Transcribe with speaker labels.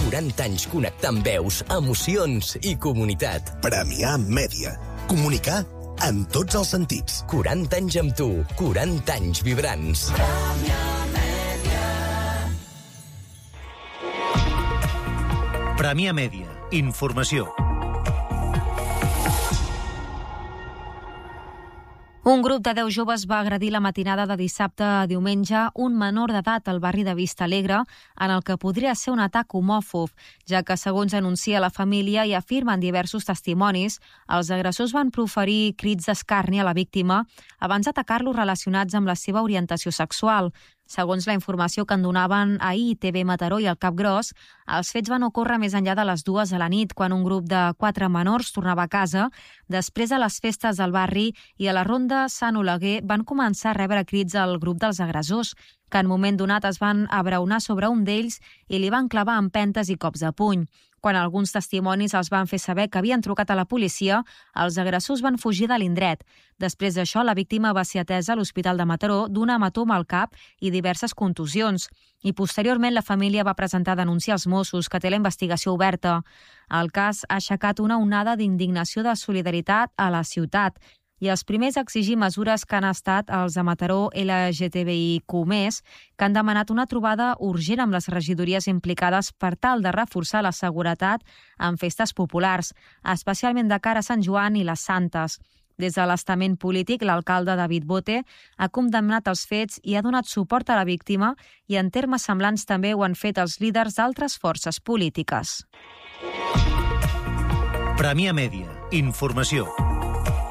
Speaker 1: 40 anys connectant veus, emocions i comunitat.
Speaker 2: Premià Mèdia. Comunicar en tots els sentits.
Speaker 1: 40 anys amb tu, 40 anys vibrants.
Speaker 3: Premià Mèdia. Informació.
Speaker 4: Un grup de 10 joves va agredir la matinada de dissabte a diumenge un menor d'edat al barri de Vista Alegre, en el que podria ser un atac homòfob, ja que, segons anuncia la família i afirmen diversos testimonis, els agressors van proferir crits d'escarni a la víctima abans d'atacar-lo relacionats amb la seva orientació sexual. Segons la informació que en donaven ahir TV Mataró i el Capgròs, els fets van ocórrer més enllà de les 2 de la nit, quan un grup de 4 menors tornava a casa després de les festes del barri i a la ronda Sant Oleguer van començar a rebre crits al grup dels agressors, que en moment donat es van abraonar sobre un d'ells i li van clavar empentes i cops de puny. Quan alguns testimonis els van fer saber que havien trucat a la policia, els agressors van fugir de l'indret. Després d'això, la víctima va ser atesa a l'Hospital de Mataró d'un hematoma al cap i diverses contusions. I posteriorment la família va presentar denúncia als Mossos, que té la investigació oberta. El cas ha aixecat una onada d'indignació de solidaritat a la ciutat. I els primers a exigir mesures que han estat els de Mataró LGTBIQ+, que han demanat una trobada urgent amb les regidories implicades per tal de reforçar la seguretat en festes populars, especialment de cara a Sant Joan i les Santes. Des de l'estament polític, l'alcalde David Bote ha condemnat els fets i ha donat suport a la víctima, i en termes semblants també ho han fet els líders d'altres forces polítiques.
Speaker 3: Premià Mèdia. Informació.